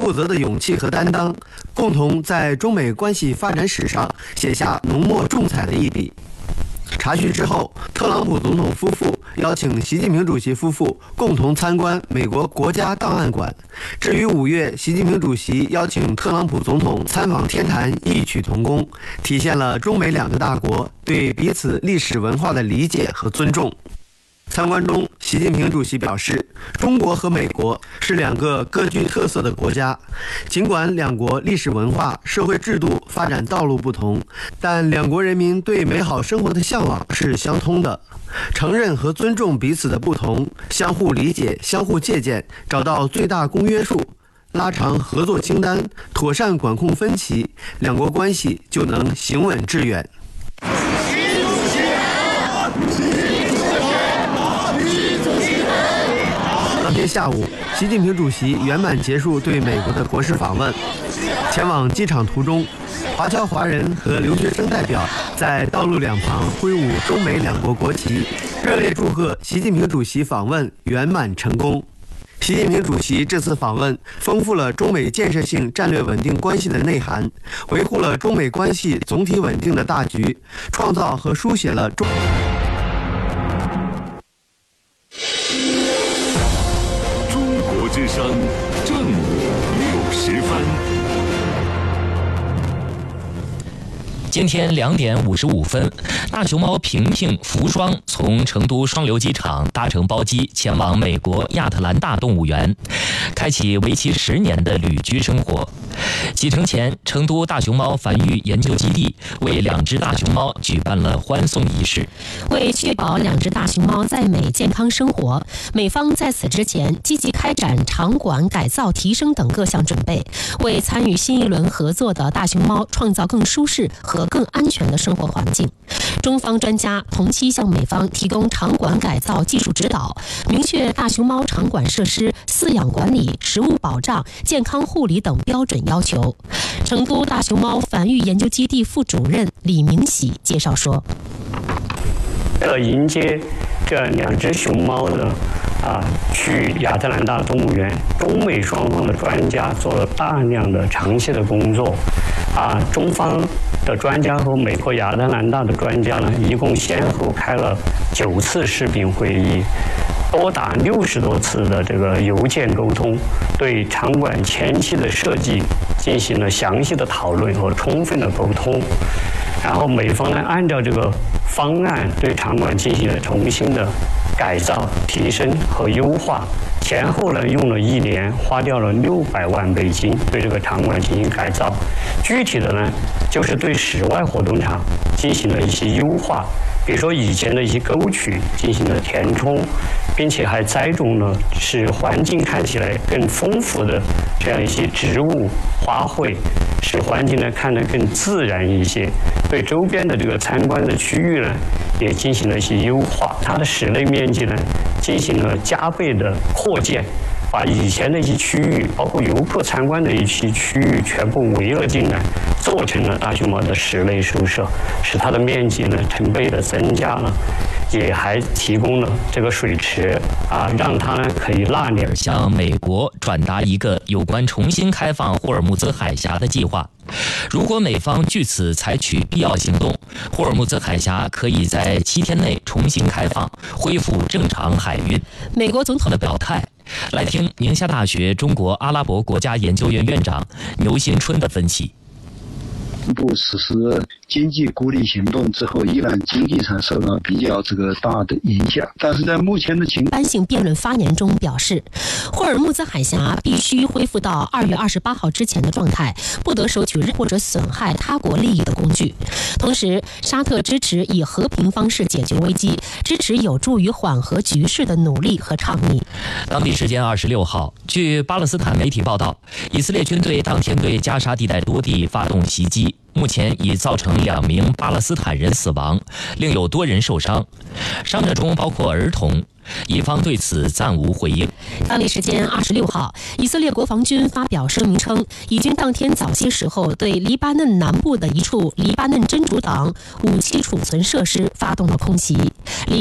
负责的勇气和担当，共同在中美关系发展史上写下浓墨重彩的一笔。查询之后，特朗普总统夫妇邀请习近平主席夫妇共同参观美国国家档案馆。至于5月，习近平主席邀请特朗普总统参访天坛，异曲同工，体现了中美两个大国对彼此历史文化的理解和尊重。参观中，习近平主席表示，中国和美国是两个各具特色的国家，尽管两国历史文化、社会制度发展道路不同，但两国人民对美好生活的向往是相通的。承认和尊重彼此的不同，相互理解、相互借鉴，找到最大公约数，拉长合作清单，妥善管控分歧，两国关系就能行稳致远。当天下午，习近平主席圆满结束对美国的国事访问。前往机场途中，华侨华人和留学生代表在道路两旁挥舞中美两国国旗，热烈祝贺习近平主席访问圆满成功。习近平主席这次访问丰富了中美建设性战略稳定关系的内涵，维护了中美关系总体稳定的大局，创造和书写了中国之声正午6时分。 今天2点55分，大熊猫平平福双从成都双流机场搭乘包机前往美国亚特兰大动物园，开启为期10年的旅居生活。启程前，成都大熊猫繁育研究基地为2只大熊猫举办了欢送仪式。 为确保2只大熊猫在美健康生活，美方在此之前积极开展场馆改造提升等各项准备，为参与新一轮合作的大熊猫创造更舒适和更安全的生活环境。中方专家同期向美方提供场馆改造技术指导，明确大熊猫场馆设施饲养管理、食物保障、健康护理等标准要求。成都大熊猫繁育研究基地副主任李明喜介绍说， 迎接这2只熊猫的去亚特兰大动物园，中美双方的专家做了大量的长期的工作。中方的专家和美国亚特兰大的专家呢，一共先后开了9次视频会议，多达60多次的这个邮件沟通，对场馆前期的设计进行了详细的讨论和充分的沟通。然后美方呢，按照这个方案对场馆进行了重新的改造、提升和优化，前后呢用了1年，花掉了600万美金对这个场馆进行改造。具体的呢，就是对室外活动场进行了一些优化，比如说以前的一些沟渠进行了填充，并且还栽种了使环境看起来更丰富的这样一些植物花卉，使环境呢看得更自然一些。对周边的这个参观的区域呢，也进行了一些优化，它的室内面积呢进行了加倍的扩建，把以前的一些区域，包括游客参观的一些区域全部围了进来，做成了大熊猫的室内宿舍，使它的面积呢成倍的增加了，也还提供了这个水池让它呢可以纳凉。 向美国转达一个有关重新开放霍尔木兹海峡的计划。如果美方据此采取必要行动，霍尔木兹海峡可以在7天内重新开放，恢复正常海运。 美国总统的表态，来听宁夏大学中国阿拉伯国家研究院院长牛新春的分析。 部实施经济孤立行动之后，伊朗经济上受到比较大的影响，但是在目前的情况， 一般性辩论发言中表示，霍尔木兹海峡必须恢复到2月28号之前的状态，不得收取或者损害他国利益的工具。同时，沙特支持以和平方式解决危机，支持有助于缓和局势的努力和倡议。 当地时间26号，据巴勒斯坦媒体报道，以色列军队当天对加沙地带多地发动袭击，目前已造成2名巴勒斯坦人死亡，另有多人受伤，伤者中包括儿童。以方对此暂无回应。 当地时间26号，以色列国防军发表声明称，以军当天早些时候对黎巴嫩南部的一处黎巴嫩真主党武器储存设施发动了空袭。